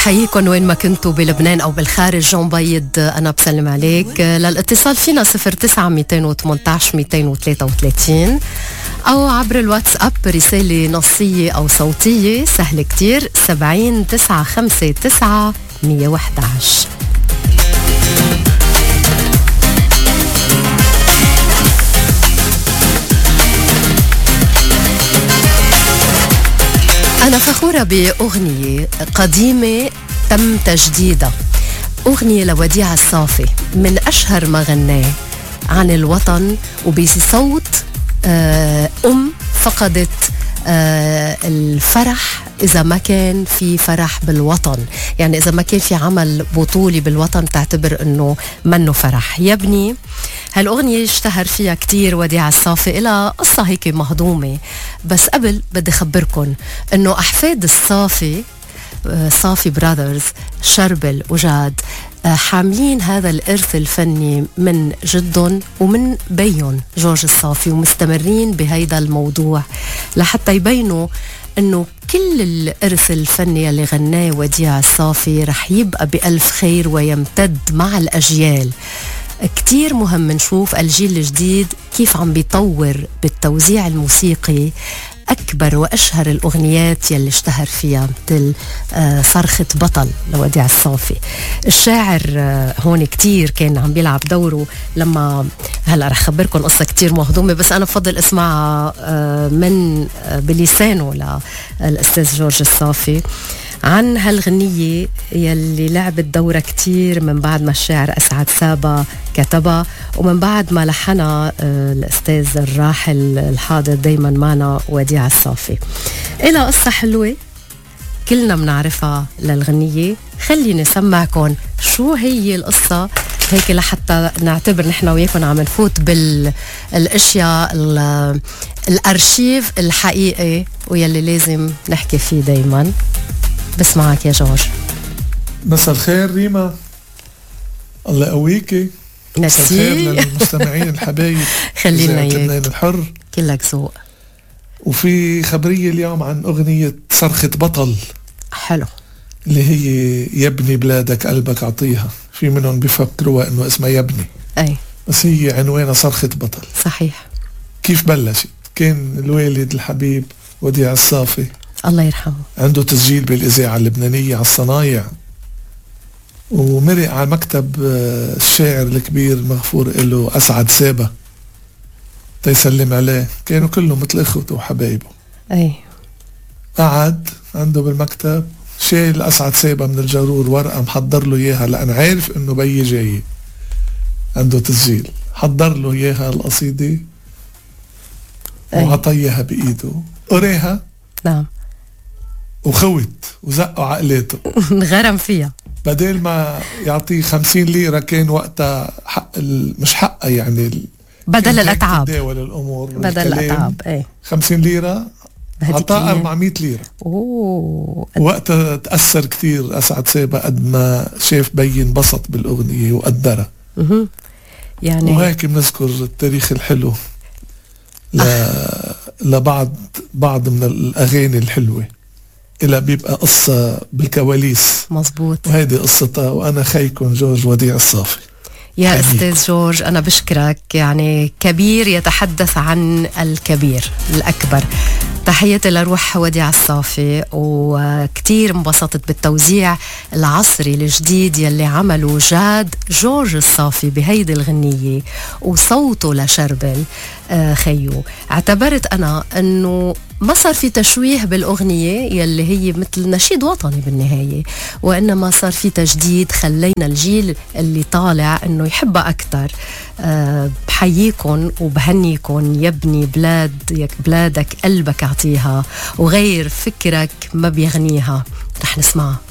بحييكم وين ما كنتوا بلبنان أو بالخارج. جون بيض أنا بسلم عليك. للاتصال فينا 09-218-233 أو عبر الواتساب رسالة نصية أو صوتية سهل كتير 70-959-111. أنا فخورة بأغنية قديمة تم تجديدها، أغنية لوديع الصافي من أشهر ما غناه عن الوطن وبصوت فقدت الفرح إذا ما كان في فرح بالوطن، يعني إذا ما كان في عمل بطولي بالوطن تعتبر أنه منه فرح. يبني هالأغنية اشتهر فيها كتير وديع الصافي، إلى قصة هيك مهضومة. بس قبل بدي أخبركن أنه أحفاد الصافي صافي براذرز شربل وجاد حاملين هذا الإرث الفني من جدهم ومن بيهم جورج الصافي، ومستمرين بهيدا الموضوع لحتى يبينوا أنه كل الإرث الفني اللي غناه وديع الصافي رح يبقى بألف خير ويمتد مع الأجيال. كتير مهم نشوف الجيل الجديد كيف عم بيطور بالتوزيع الموسيقي أكبر وأشهر الأغنيات يلي اشتهر فيها، مثل صرخة بطل لوديع الصافي. الشاعر هون كتير كان عم بيلعب دوره. لما هلأ رح خبركن قصة كتير مهضومة، بس أنا بفضل اسمعها من بلسانه للأستاذ جورج الصافي عن هالغنية يلي لعبت دورة كتير من بعد ما الشاعر أسعد سابا كتبها، ومن بعد ما لحنها الأستاذ الراحل الحاضر دايما معنا وديع الصافي. إلى قصة حلوة كلنا بنعرفها للغنية، خليني نسمعكم شو هي القصة هيك لحتى نعتبر نحن وياكم عم نفوت بالاشياء الارشيف الحقيقي ويلي لازم نحكي فيه دايما. بسمعك يا جورج. مساء الخير ريما، الله يقويكي. مساء الخير للمستمعين الحبايب. خلينا لبنان الحر، كلك ذوق. وفي خبرية اليوم عن أغنية صرخة بطل حلو، اللي هي يبني بلادك قلبك عطيها. في منهم بيفكروا انه اسمها يبني، اي بس هي عنوانها صرخة بطل. صحيح. كيف بلشت؟ كان الوالد الحبيب وديع الصافي الله يرحمه عنده تسجيل بالإذاعة اللبنانية على الصنايع، ومرق على مكتب الشاعر الكبير مغفور له أسعد سابا تيسلم عليه. كانوا كلهم مثل إخوته وحبايبه. أي قعد عنده بالمكتب، شايل أسعد سابا من الجرور ورقة محضر له إياها، لأن عارف إنه بي جاي عنده تسجيل. حضر له إياها القصيدة وعطيها بإيده، قريها. نعم. وخوت وزقوا عقلاته غرم فيها. بدل ما يعطيه 50 ليرة كان وقتها حق مش حقها، يعني بدل الأتعاب، تداول الأمور بدل الأتعاب. ايه 50 ليرة عطاه 400 ليرة. وقتها تأثر كتير أسعد سابا قد ما شاف بي انبسط بالأغنية وقدرها. يعني وهيك بنذكر التاريخ الحلو لبعض من الأغاني الحلوة إلا بيبقى قصة بالكواليس. مزبوط. وهيدي قصتها، وأنا خيكم جورج وديع الصافي. يا حبيب. أستاذ جورج أنا بشكرك، يعني كبير يتحدث عن الكبير الأكبر. تحياتي لروح وديع الصافي، وكتير انبسطت بالتوزيع العصري الجديد يلي عمله جاد جورج الصافي بهيدي الغنية وصوته لشربل. خيو اعتبرت أنا أنه ما صار في تشويه بالأغنية يلي هي مثل نشيد وطني بالنهاية، وإنما صار في تجديد. خلينا الجيل اللي طالع إنه يحبها أكتر. بحييكن وبهنيكن. يبني بلادك قلبك عطيها، وغير فكرك ما بيغنيها. رح نسمعها.